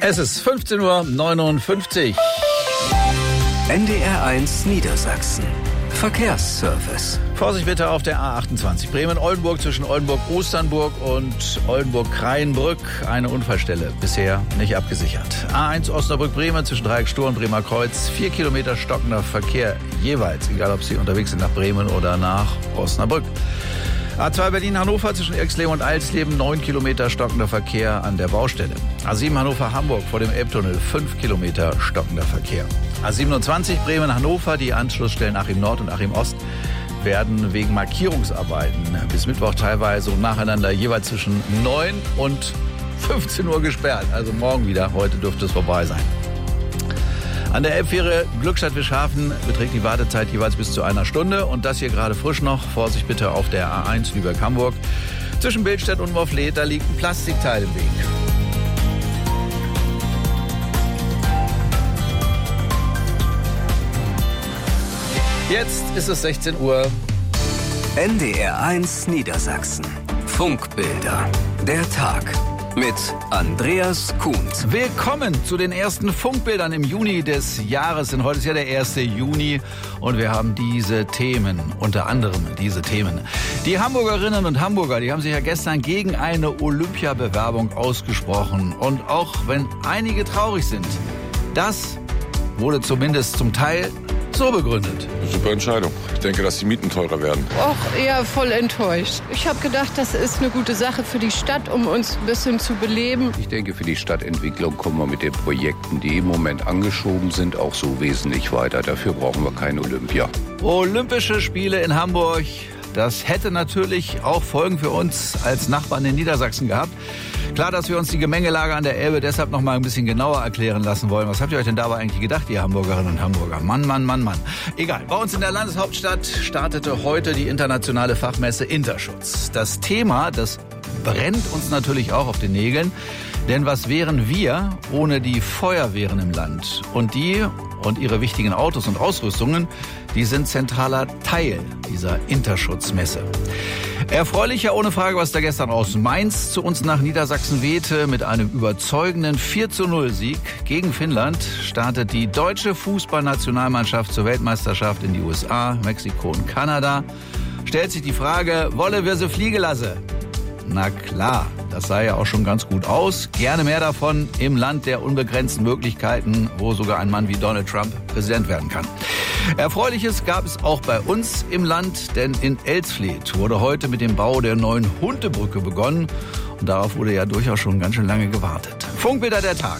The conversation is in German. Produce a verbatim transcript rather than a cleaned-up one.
Es ist fünfzehn Uhr neunundfünfzig. N D R eins Niedersachsen. Verkehrsservice. Vorsicht bitte auf der A achtundzwanzig. Bremen-Oldenburg zwischen Oldenburg-Osternburg und Oldenburg-Kreienbrück. Eine Unfallstelle. Bisher nicht abgesichert. A eins Osnabrück-Bremen zwischen Dreieck-Stur und Bremer Kreuz. Vier Kilometer stockender Verkehr jeweils. Egal, ob Sie unterwegs sind nach Bremen oder nach Osnabrück. A zwei Berlin-Hannover zwischen Irxleben und Alsleben, neun Kilometer stockender Verkehr an der Baustelle. A sieben Hannover-Hamburg vor dem Elbtunnel, fünf Kilometer stockender Verkehr. A siebenundzwanzig Bremen-Hannover, die Anschlussstellen Achim Nord und Achim Ost werden wegen Markierungsarbeiten bis Mittwoch teilweise und nacheinander jeweils zwischen neun und fünfzehn Uhr gesperrt. Also morgen wieder, heute dürfte es vorbei sein. An der Elbfähre Glückstadt-Wischhafen beträgt die Wartezeit jeweils bis zu einer Stunde. Und das hier gerade frisch noch. Vorsicht bitte auf der A eins Lübeck-Hamburg. Zwischen Billstedt und Morfleet, da liegt ein Plastikteil im Weg. Jetzt ist es sechzehn Uhr. N D R eins Niedersachsen. Funkbilder. Der Tag. Mit Andreas Kuhns. Willkommen zu den ersten Funkbildern im Juni des Jahres. Denn heute ist ja der erste Juni und wir haben diese Themen, unter anderem diese Themen. Die Hamburgerinnen und Hamburger, die haben sich ja gestern gegen eine Olympiabewerbung ausgesprochen. Und auch wenn einige traurig sind, das wurde zumindest zum Teil so begründet. Super Entscheidung. Ich denke, dass die Mieten teurer werden. Och, eher voll enttäuscht. Ich habe gedacht, das ist eine gute Sache für die Stadt, um uns ein bisschen zu beleben. Ich denke, für die Stadtentwicklung kommen wir mit den Projekten, die im Moment angeschoben sind, auch so wesentlich weiter. Dafür brauchen wir kein Olympia. Olympische Spiele in Hamburg, das hätte natürlich auch Folgen für uns als Nachbarn in Niedersachsen gehabt. Klar, dass wir uns die Gemengelage an der Elbe deshalb noch mal ein bisschen genauer erklären lassen wollen. Was habt ihr euch denn dabei eigentlich gedacht, ihr Hamburgerinnen und Hamburger? Mann, Mann, Mann, Mann. Egal, bei uns in der Landeshauptstadt startete heute die internationale Fachmesse Interschutz. Das Thema, das brennt uns natürlich auch auf den Nägeln. Denn was wären wir ohne die Feuerwehren im Land? Und die und ihre wichtigen Autos und Ausrüstungen, die sind zentraler Teil dieser Interschutzmesse. Erfreulich ja ohne Frage, was da gestern aus Mainz zu uns nach Niedersachsen wehte. Mit einem überzeugenden vier zu null Sieg gegen Finnland startet die deutsche Fußballnationalmannschaft zur Weltmeisterschaft in die U S A, Mexiko und Kanada. Stellt sich die Frage, wolle wir sie fliegen lassen? Na klar, das sah ja auch schon ganz gut aus. Gerne mehr davon im Land der unbegrenzten Möglichkeiten, wo sogar ein Mann wie Donald Trump Präsident werden kann. Erfreuliches gab es auch bei uns im Land, denn in Elsfleth wurde heute mit dem Bau der neuen Hundebrücke begonnen. Und darauf wurde ja durchaus schon ganz schön lange gewartet. Funkbilder der Tag.